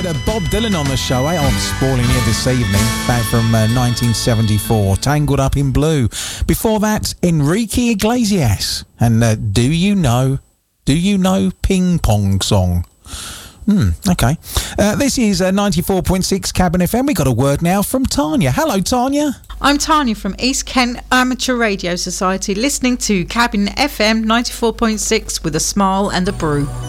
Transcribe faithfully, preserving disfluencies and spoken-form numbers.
uh, Bob Dylan on the show, eh? I'm spoiling you this evening, back from uh, nineteen seventy-four, Tangled Up in Blue. Before that, Enrique Iglesias, and uh, Do You Know, Do You Know Ping Pong Song? Hmm, okay. Uh, this is uh, ninety-four point six Cabin F M. We got a word now from Tanya. Hello, Tanya. I'm Tanya from East Kent Amateur Radio Society, listening to Cabin F M ninety-four point six with a smile and a brew.